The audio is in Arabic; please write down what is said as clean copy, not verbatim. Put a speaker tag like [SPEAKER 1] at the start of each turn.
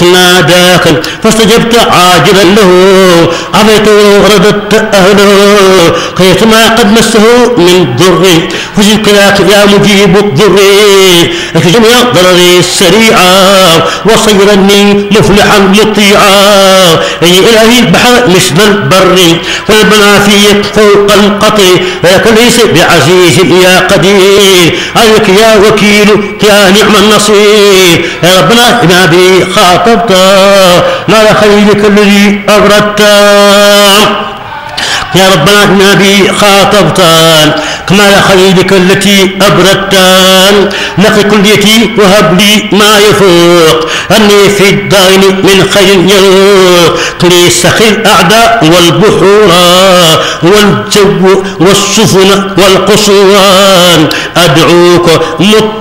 [SPEAKER 1] ناداك فاستجبت عاجلا له عفيت ورددت أهله كيفما قد مسه من ضر فشكراك يا مجيب الضر اكف جميع ضرري السريعة وصيرني مفلحا مطيعا أي إلهي البحر مثل البر والبنا فيك فوق القطر ولك ليس بعزيز يا قدير عليك يا وكيل يا نعم النصير يا ربنا بما بي خاطبت نال خيرك الذي أبردت يا ربنا بما بي خاطبت كمال خيرك التي أبردت نقي كليتي وهب لي ما يفوق أني في الدين من خير يروق لي سخي الأعداء والبحور والجو والسفن والقصوان أدعوك